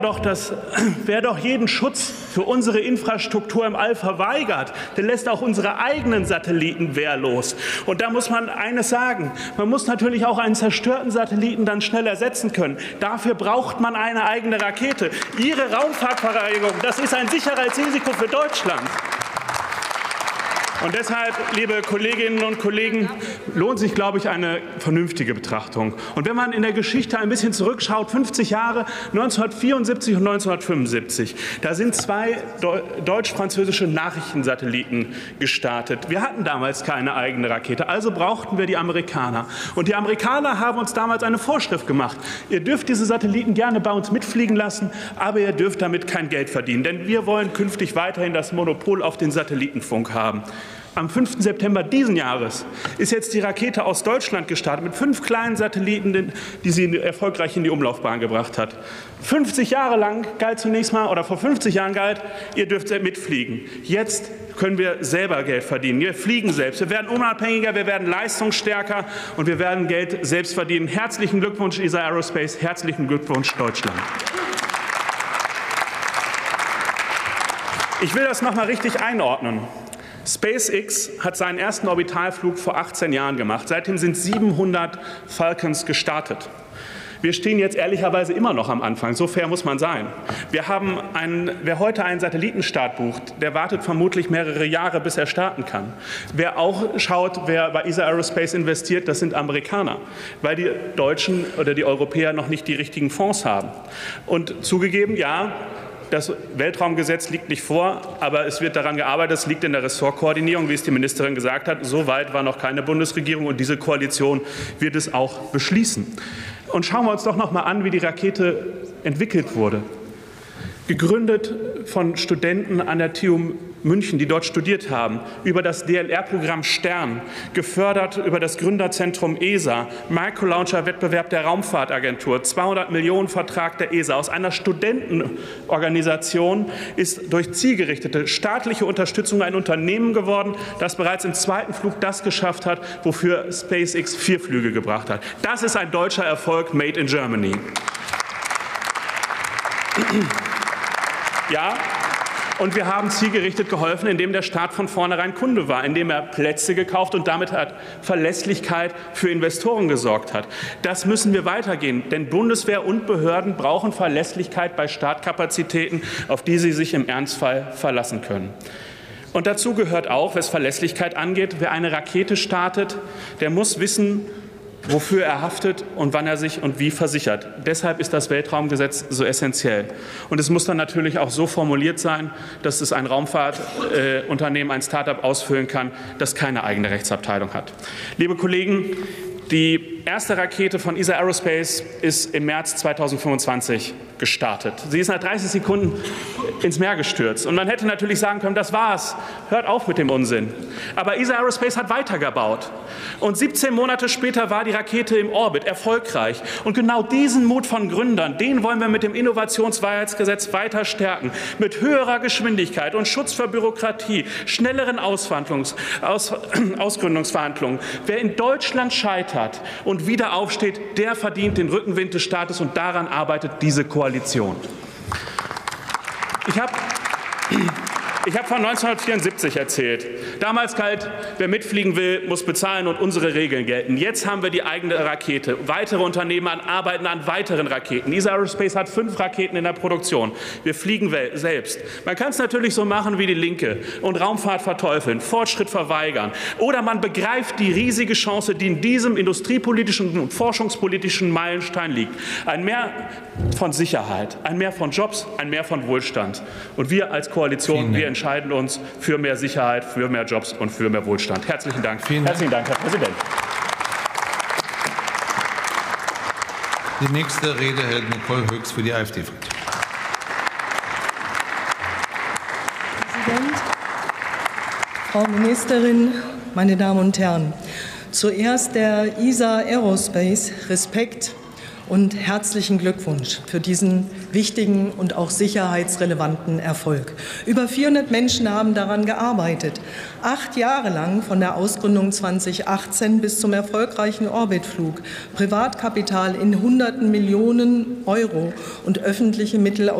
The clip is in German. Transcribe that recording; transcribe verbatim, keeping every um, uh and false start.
Doch das, wer doch jeden Schutz für unsere Infrastruktur im All verweigert, der lässt auch unsere eigenen Satelliten wehrlos. Und da muss man eines sagen, man muss natürlich auch einen zerstörten Satelliten dann schnell ersetzen können. Dafür braucht man eine eigene Rakete. Ihre Raumfahrtverweigerung, das ist ein Sicherheitsrisiko für Deutschland. Und deshalb, liebe Kolleginnen und Kollegen, lohnt sich, glaube ich, eine vernünftige Betrachtung. Und wenn man in der Geschichte ein bisschen zurückschaut, fünfzig Jahre, neunzehnhundertvierundsiebzig und neunzehnhundertfünfundsiebzig, da sind zwei deutsch-französische Nachrichtensatelliten gestartet. Wir hatten damals keine eigene Rakete, also brauchten wir die Amerikaner. Und die Amerikaner haben uns damals eine Vorschrift gemacht. Ihr dürft diese Satelliten gerne bei uns mitfliegen lassen, aber ihr dürft damit kein Geld verdienen. Denn wir wollen künftig weiterhin das Monopol auf den Satellitenfunk haben. Am fünften September diesen Jahres ist jetzt die Rakete aus Deutschland gestartet mit fünf kleinen Satelliten, die sie erfolgreich in die Umlaufbahn gebracht hat. fünfzig Jahre lang galt zunächst mal, oder vor fünfzig Jahren galt, ihr dürft mitfliegen. Jetzt können wir selber Geld verdienen. Wir fliegen selbst. Wir werden unabhängiger, wir werden leistungsstärker und wir werden Geld selbst verdienen. Herzlichen Glückwunsch, E S A Aerospace. Herzlichen Glückwunsch, Deutschland. Ich will das noch mal richtig einordnen. SpaceX hat seinen ersten Orbitalflug vor achtzehn Jahren gemacht. Seitdem sind siebenhundert Falcons gestartet. Wir stehen jetzt ehrlicherweise immer noch am Anfang. So fair muss man sein. Wir haben einen, wer heute einen Satellitenstart bucht, der wartet vermutlich mehrere Jahre, bis er starten kann. Wer auch schaut, wer bei E S A Aerospace investiert, das sind Amerikaner, weil die Deutschen oder die Europäer noch nicht die richtigen Fonds haben. Und zugegeben, ja, das Weltraumgesetz liegt nicht vor, aber es wird daran gearbeitet, es liegt in der Ressortkoordinierung, wie es die Ministerin gesagt hat. So weit war noch keine Bundesregierung, und diese Koalition wird es auch beschließen. Und schauen wir uns doch noch mal an, wie die Rakete entwickelt wurde. Gegründet von Studenten an der T U München, die dort studiert haben, über das D L R-Programm Stern, gefördert über das Gründerzentrum E S A, Microlauncher-Wettbewerb der Raumfahrtagentur, zweihundert Millionen Vertrag der E S A. Aus einer Studentenorganisation ist durch zielgerichtete staatliche Unterstützung ein Unternehmen geworden, das bereits im zweiten Flug das geschafft hat, wofür SpaceX vier Flüge gebracht hat. Das ist ein deutscher Erfolg, made in Germany. Ja, und wir haben zielgerichtet geholfen, indem der Staat von vornherein Kunde war, indem er Plätze gekauft und damit hat Verlässlichkeit für Investoren gesorgt hat. Das müssen wir weitergehen, denn Bundeswehr und Behörden brauchen Verlässlichkeit bei Startkapazitäten, auf die sie sich im Ernstfall verlassen können. Und dazu gehört auch, was Verlässlichkeit angeht, wer eine Rakete startet, der muss wissen, wofür er haftet und wann er sich und wie versichert. Deshalb ist das Weltraumgesetz so essentiell. Und es muss dann natürlich auch so formuliert sein, dass es ein Raumfahrtunternehmen, ein Start-up ausfüllen kann, das keine eigene Rechtsabteilung hat. Liebe Kollegen, die erste Rakete von E S A Aerospace ist im März zweitausendfünfundzwanzig gestartet. Sie ist nach dreißig Sekunden ins Meer gestürzt. Und man hätte natürlich sagen können, das war's, hört auf mit dem Unsinn. Aber E S A Aerospace hat weitergebaut. Und siebzehn Monate später war die Rakete im Orbit, erfolgreich. Und genau diesen Mut von Gründern, den wollen wir mit dem Innovationsfreiheitsgesetz weiter stärken. Mit höherer Geschwindigkeit und Schutz vor Bürokratie, schnelleren Auswandlungs-, Aus, Ausgründungsverhandlungen. Wer in Deutschland scheitert und wieder aufsteht, der verdient den Rückenwind des Staates, und daran arbeitet diese Koalition. Ich habe Ich habe von neunzehnhundertvierundsiebzig erzählt. Damals galt, wer mitfliegen will, muss bezahlen und unsere Regeln gelten. Jetzt haben wir die eigene Rakete. Weitere Unternehmen arbeiten an weiteren Raketen. E S A Aerospace hat fünf Raketen in der Produktion. Wir fliegen selbst. Man kann es natürlich so machen wie die Linke und Raumfahrt verteufeln, Fortschritt verweigern. Oder man begreift die riesige Chance, die in diesem industriepolitischen und forschungspolitischen Meilenstein liegt. Ein Mehr von Sicherheit, ein Mehr von Jobs, ein Mehr von Wohlstand. Und wir als Koalition, wir entscheiden uns für mehr Sicherheit, für mehr Jobs und für mehr Wohlstand. Herzlichen Dank. Vielen Herzlichen Dank, Herr Präsident. Die nächste Rede hält Nicole Höchst für die AfD-Fraktion. Herr Präsident, Frau Ministerin, meine Damen und Herren! Zuerst der E S A Aerospace Respekt und herzlichen Glückwunsch für diesen wichtigen und auch sicherheitsrelevanten Erfolg. Über vierhundert Menschen haben daran gearbeitet. Acht Jahre lang, von der Ausgründung zweitausendachtzehn bis zum erfolgreichen Orbitflug, Privatkapital in hunderten Millionen Euro und öffentliche Mittel